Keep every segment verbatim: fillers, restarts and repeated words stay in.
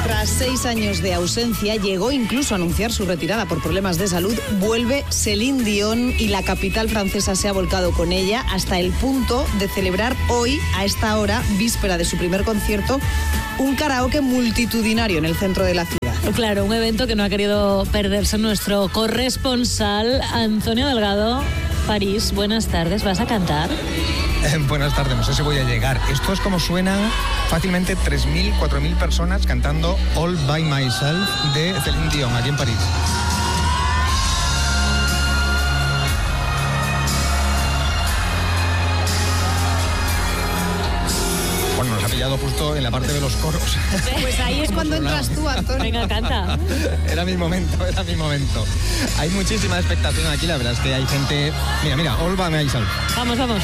Tras seis años de ausencia, llegó incluso a anunciar su retirada por problemas de salud. Vuelve Céline Dion y la capital francesa se ha volcado con ella hasta el punto de celebrar hoy, a esta hora, víspera de su primer concierto, un karaoke multitudinario en el centro de la ciudad. Claro, un evento que no ha querido perderse nuestro corresponsal Antonio Delgado. París, buenas tardes, ¿vas a cantar? Eh, buenas tardes, no sé si voy a llegar. Esto es como suenan fácilmente tres mil, cuatro mil personas cantando All By Myself de Céline Dion aquí en París. Bueno, nos ha pillado justo en la parte de los coros. Pues ahí es cuando entras tú, Antonio. Venga, canta. Era mi momento, era mi momento. Hay muchísima expectación aquí, la verdad es que hay gente... Mira, mira, All By Myself. Vamos, vamos.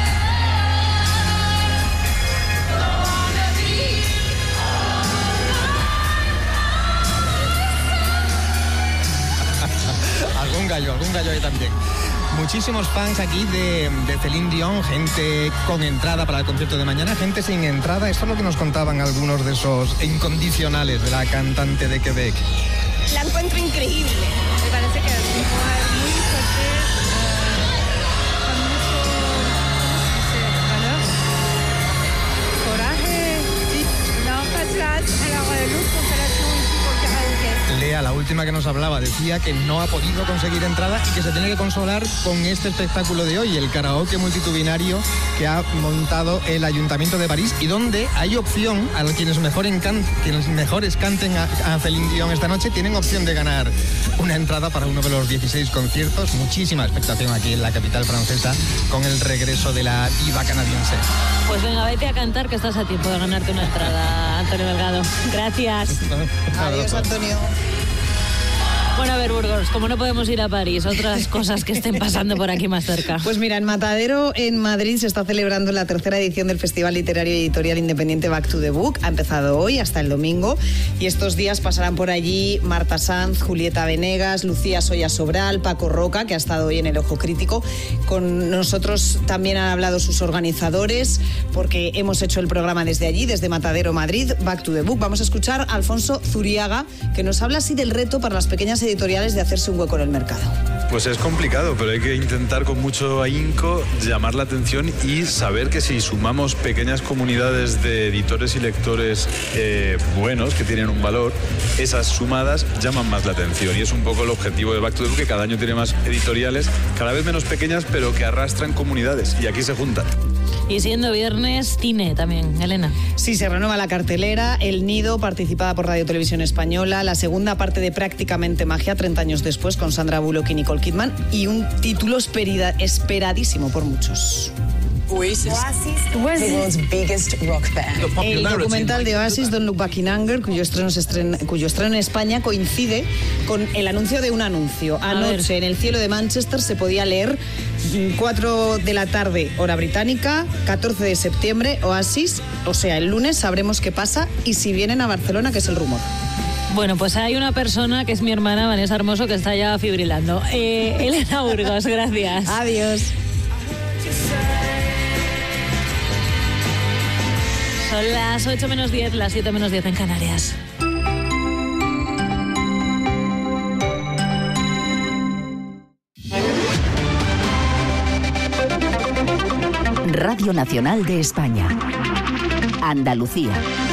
Algún gallo, algún gallo ahí también. Muchísimos fans aquí de, de Céline Dion, gente con entrada para el concierto de mañana, gente sin entrada. Esto es lo que nos contaban algunos de esos incondicionales de la cantante de Quebec. La encuentro increíble. Me parece que es muy fuerte, eh, con mucho, ¿cómo se dice? Valor, coraje. No, pas alors le constellation ici pour karaoke. Lea, la última que nos hablaba, decía que no ha podido conseguir entrada y que se tiene que consolar con este espectáculo de hoy, el karaoke multitudinario que ha montado el Ayuntamiento de París y donde hay opción a quienes, mejor encan- quienes mejores canten a, a Céline Dion esta noche, tienen opción de ganar una entrada para uno de los dieciséis conciertos. Muchísima expectación aquí en la capital francesa con el regreso de la diva canadiense. Pues venga, vete a cantar que estás a tiempo de ganarte una entrada, Antonio Delgado. Gracias. Adiós, Antonio. Bueno, a ver, Burgos, como no podemos ir a París, otras cosas que estén pasando por aquí más cerca. Pues mira, en Matadero, en Madrid, se está celebrando la tercera edición del Festival Literario y Editorial Independiente Back to the Book. Ha empezado hoy hasta el domingo y estos días pasarán por allí Marta Sanz, Julieta Venegas, Lucía Soya Sobral, Paco Roca, que ha estado hoy en el Ojo Crítico. Con nosotros también han hablado sus organizadores, porque hemos hecho el programa desde allí, desde Matadero, Madrid, Back to the Book. Vamos a escuchar a Alfonso Zuriaga, que nos habla así del reto para las pequeñas editoriales de hacerse un hueco en el mercado. Pues es complicado, pero hay que intentar con mucho ahínco llamar la atención y saber que si sumamos pequeñas comunidades de editores y lectores eh, buenos, que tienen un valor, esas sumadas llaman más la atención. Y es un poco el objetivo de Back to the Book, que cada año tiene más editoriales, cada vez menos pequeñas, pero que arrastran comunidades y aquí se juntan. Y siendo viernes, cine también, Elena. Sí, se renueva la cartelera, El Nido, participada por Radio Televisión Española, la segunda parte de Prácticamente Magia, treinta años después, con Sandra Bullock y Nicole Kidman, y un título esperida, esperadísimo por muchos. Oasis, the world's biggest rock band. El documental de Oasis, Don't Look Back in Anger, cuyo estreno, se estrena, cuyo estreno en España coincide con el anuncio de un anuncio. Anoche, en el cielo de Manchester, se podía leer cuatro de la tarde, hora británica, catorce de septiembre, Oasis, o sea, el lunes sabremos qué pasa y si vienen a Barcelona, que es el rumor. Bueno, pues hay una persona que es mi hermana, Vanessa Hermoso, que está ya fibrilando. Eh, Elena Burgos, gracias. Adiós. Son las ocho menos diez, las siete menos diez en Canarias. Radio Nacional de España. Andalucía.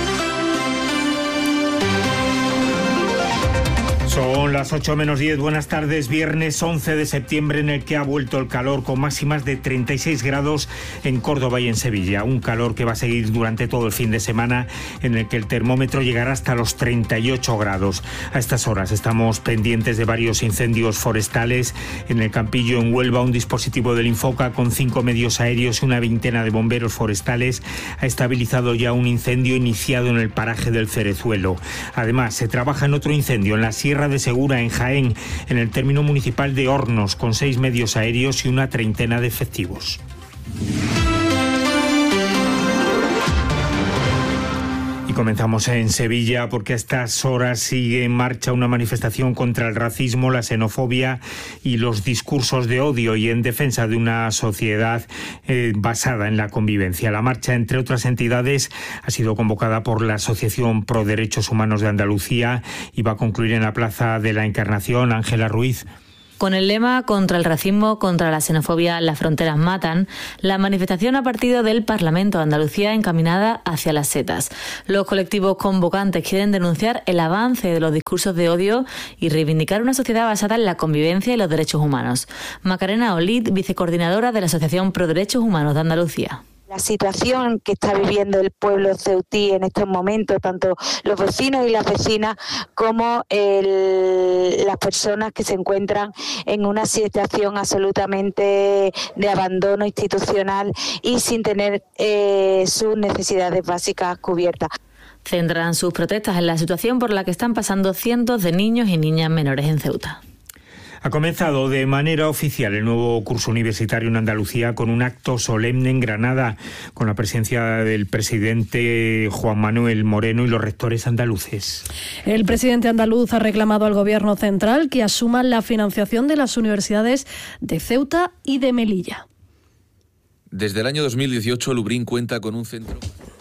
Son las ocho menos diez, buenas tardes, viernes once de septiembre, en el que ha vuelto el calor con máximas de treinta y seis grados en Córdoba y en Sevilla. Un calor que va a seguir durante todo el fin de semana, en el que el termómetro llegará hasta los treinta y ocho grados. A estas horas estamos pendientes de varios incendios forestales. En el Campillo, en Huelva, un dispositivo del Infoca con cinco medios aéreos y una veintena de bomberos forestales ha estabilizado ya un incendio iniciado en el paraje del Cerezuelo. Además, se trabaja en otro incendio en la Sierra de Segura, en Jaén, en el término municipal de Hornos, con seis medios aéreos y una treintena de efectivos. Y comenzamos en Sevilla porque a estas horas sigue en marcha una manifestación contra el racismo, la xenofobia y los discursos de odio y en defensa de una sociedad eh, basada en la convivencia. La marcha, entre otras entidades, ha sido convocada por la Asociación Pro Derechos Humanos de Andalucía y va a concluir en la Plaza de la Encarnación. Ángela Ruiz. Con el lema contra el racismo, contra la xenofobia, las fronteras matan, la manifestación ha partido del Parlamento de Andalucía encaminada hacia las setas. Los colectivos convocantes quieren denunciar el avance de los discursos de odio y reivindicar una sociedad basada en la convivencia y los derechos humanos. Macarena Olid, vicecoordinadora de la Asociación Pro Derechos Humanos de Andalucía. La situación que está viviendo el pueblo ceutí en estos momentos, tanto los vecinos y las vecinas como el, las personas que se encuentran en una situación absolutamente de abandono institucional y sin tener eh, sus necesidades básicas cubiertas. Centran sus protestas en la situación por la que están pasando cientos de niños y niñas menores en Ceuta. Ha comenzado de manera oficial el nuevo curso universitario en Andalucía con un acto solemne en Granada, con la presencia del presidente Juan Manuel Moreno y los rectores andaluces. El presidente andaluz ha reclamado al Gobierno central que asuma la financiación de las universidades de Ceuta y de Melilla. Desde el año dos mil dieciocho, Lubrín cuenta con un centro...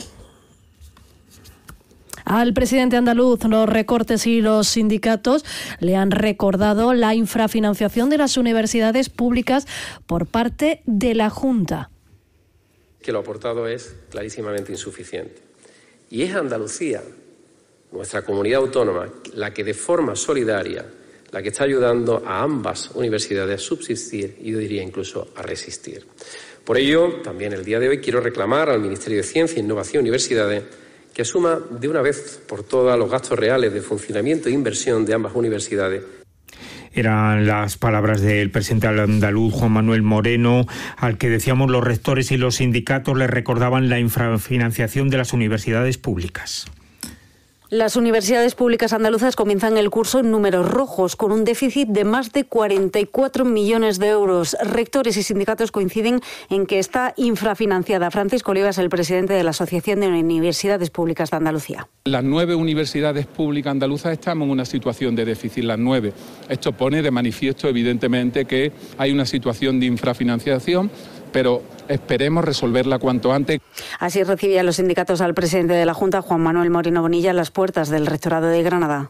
Al presidente andaluz, los recortes y los sindicatos le han recordado la infrafinanciación de las universidades públicas por parte de la Junta. Que lo aportado es clarísimamente insuficiente. Y es Andalucía, nuestra comunidad autónoma, la que de forma solidaria, la que está ayudando a ambas universidades a subsistir y yo diría incluso a resistir. Por ello, también el día de hoy quiero reclamar al Ministerio de Ciencia, Innovación y Universidades que asuma de una vez por todas los gastos reales de funcionamiento e inversión de ambas universidades. Eran las palabras del presidente andaluz Juan Manuel Moreno, al que decíamos los rectores y los sindicatos le recordaban la infrafinanciación de las universidades públicas. Las universidades públicas andaluzas comienzan el curso en números rojos, con un déficit de más de cuarenta y cuatro millones de euros. Rectores y sindicatos coinciden en que está infrafinanciada. Francisco Olivas, el presidente de la Asociación de Universidades Públicas de Andalucía. Las nueve universidades públicas andaluzas estamos en una situación de déficit, las nueve. Esto pone de manifiesto, evidentemente, que hay una situación de infrafinanciación, pero esperemos resolverla cuanto antes. Así recibían los sindicatos al presidente de la Junta, Juan Manuel Moreno Bonilla, a las puertas del Rectorado de Granada.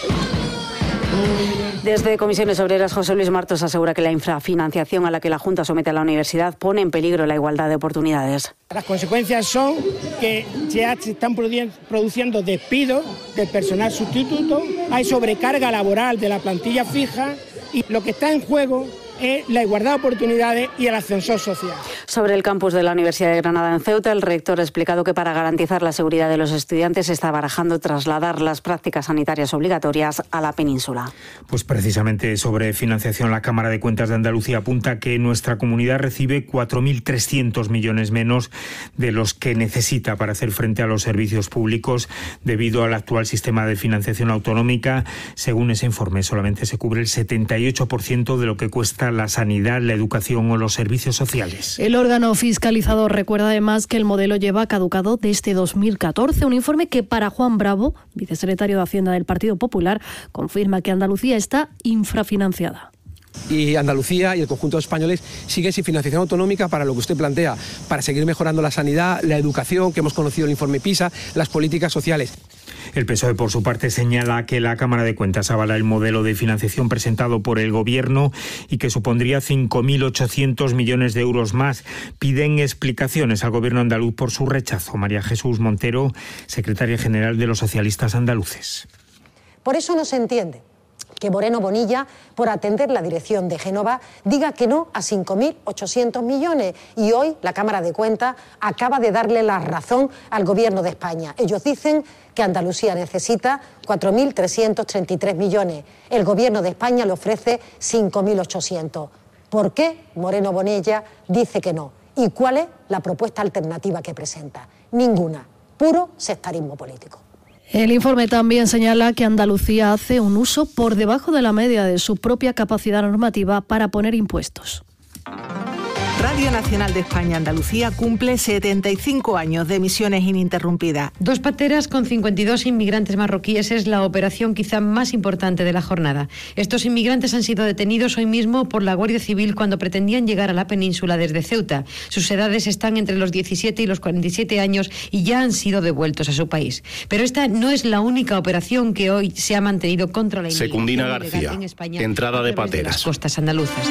Desde Comisiones Obreras, José Luis Martos asegura que la infrafinanciación a la que la Junta somete a la universidad pone en peligro la igualdad de oportunidades. Las consecuencias son que ya se están produciendo despidos del personal sustituto, hay sobrecarga laboral de la plantilla fija y lo que está en juego es la igualdad de oportunidades y el ascensor social. Sobre el campus de la Universidad de Granada en Ceuta, el rector ha explicado que para garantizar la seguridad de los estudiantes se está barajando trasladar las prácticas sanitarias obligatorias a la península. Pues precisamente sobre financiación, la Cámara de Cuentas de Andalucía apunta que nuestra comunidad recibe cuatro mil trescientos millones menos de los que necesita para hacer frente a los servicios públicos debido al actual sistema de financiación autonómica. Según ese informe, solamente se cubre el setenta y ocho por ciento de lo que cuesta la sanidad, la educación o los servicios sociales. El órgano fiscalizador recuerda además que el modelo lleva caducado desde dos mil catorce. Un informe que para Juan Bravo, vicesecretario de Hacienda del Partido Popular, confirma que Andalucía está infrafinanciada. Y Andalucía y el conjunto de españoles siguen sin financiación autonómica para lo que usted plantea, para seguir mejorando la sanidad, la educación, que hemos conocido el informe PISA, las políticas sociales. El P S O E, por su parte, señala que la Cámara de Cuentas avala el modelo de financiación presentado por el Gobierno y que supondría cinco mil ochocientos millones de euros más. Piden explicaciones al Gobierno andaluz por su rechazo. María Jesús Montero, secretaria general de los socialistas andaluces. Por eso no se entiende que Moreno Bonilla, por atender la dirección de Génova, diga que no a cinco mil ochocientos millones. Y hoy la Cámara de Cuentas acaba de darle la razón al Gobierno de España. Ellos dicen que Andalucía necesita cuatro mil trescientos treinta y tres millones. El Gobierno de España le ofrece cinco mil ochocientos. ¿Por qué Moreno Bonilla dice que no? ¿Y cuál es la propuesta alternativa que presenta? Ninguna. Puro sectarismo político. El informe también señala que Andalucía hace un uso por debajo de la media de su propia capacidad normativa para poner impuestos. Radio Nacional de España Andalucía cumple setenta y cinco años de emisiones ininterrumpidas. Dos pateras con cincuenta y dos inmigrantes marroquíes es la operación quizá más importante de la jornada. Estos inmigrantes han sido detenidos hoy mismo por la Guardia Civil cuando pretendían llegar a la península desde Ceuta. Sus edades están entre los diecisiete y los cuarenta y siete años y ya han sido devueltos a su país. Pero esta no es la única operación que hoy se ha mantenido contra la inmigración Secundina García, en España, entrada de pateras. De las costas andaluzas.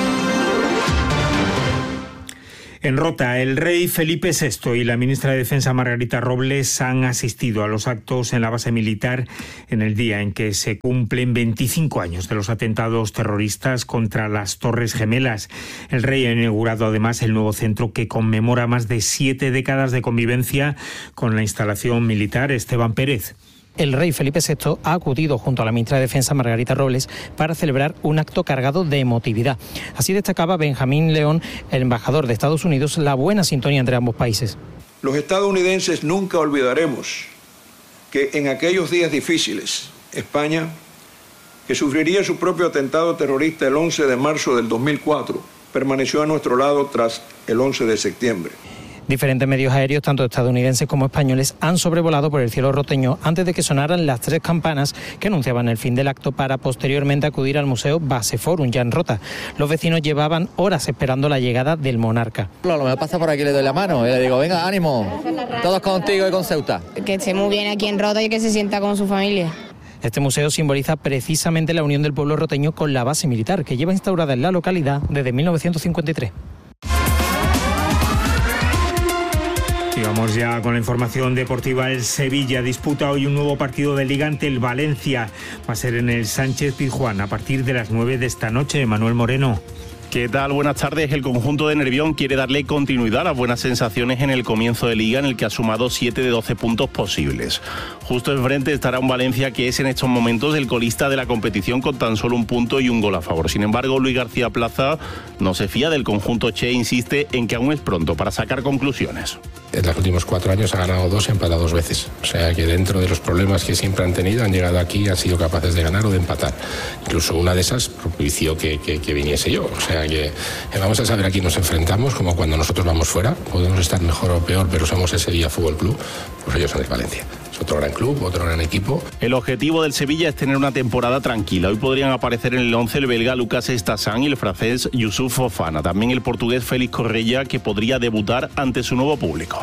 En Rota, el rey Felipe sexto y la ministra de Defensa Margarita Robles han asistido a los actos en la base militar en el día en que se cumplen veinticinco años de los atentados terroristas contra las Torres Gemelas. El rey ha inaugurado además el nuevo centro que conmemora más de siete décadas de convivencia con la instalación militar. Esteban Pérez. El rey Felipe sexto ha acudido junto a la ministra de Defensa Margarita Robles para celebrar un acto cargado de emotividad. Así destacaba Benjamín León, el embajador de Estados Unidos, la buena sintonía entre ambos países. Los estadounidenses nunca olvidaremos que en aquellos días difíciles, España, que sufriría su propio atentado terrorista el once de marzo del dos mil cuatro, permaneció a nuestro lado tras el once de septiembre. Diferentes medios aéreos, tanto estadounidenses como españoles, han sobrevolado por el cielo roteño antes de que sonaran las tres campanas que anunciaban el fin del acto para posteriormente acudir al Museo Base Forum, ya en Rota. Los vecinos llevaban horas esperando la llegada del monarca. Lo mejor pasa por aquí, le doy la mano y le digo, venga, ánimo, todos contigo y con Ceuta. Que esté muy bien aquí en Rota y que se sienta con su familia. Este museo simboliza precisamente la unión del pueblo roteño con la base militar, que lleva instaurada en la localidad desde mil novecientos cincuenta y tres. Y vamos ya con la información deportiva. El Sevilla disputa hoy un nuevo partido de Liga ante el Valencia. Va a ser en el Sánchez Pizjuán a partir de las nueve de esta noche. Manuel Moreno. ¿Qué tal? Buenas tardes. El conjunto de Nervión quiere darle continuidad a las buenas sensaciones en el comienzo de Liga, en el que ha sumado siete de doce puntos posibles. Justo enfrente estará un Valencia que es en estos momentos el colista de la competición con tan solo un punto y un gol a favor. Sin embargo, Luis García Plaza no se fía del conjunto Che e insiste en que aún es pronto para sacar conclusiones. En los últimos cuatro años ha ganado dos y ha empatado dos veces. O sea que dentro de los problemas que siempre han tenido, han llegado aquí y han sido capaces de ganar o de empatar. Incluso una de esas propició que, que, que viniese yo. O sea que vamos a saber a quién nos enfrentamos, como cuando nosotros vamos fuera. Podemos estar mejor o peor, pero somos ese día Fútbol Club. Pues ellos son el Valencia. Es otro gran club, otro gran equipo. El objetivo del Sevilla es tener una temporada tranquila. Hoy podrían aparecer en el once el belga Lucas Estassán y el francés Youssouf Fofana. También el portugués Félix Correia, que podría debutar ante su nuevo público.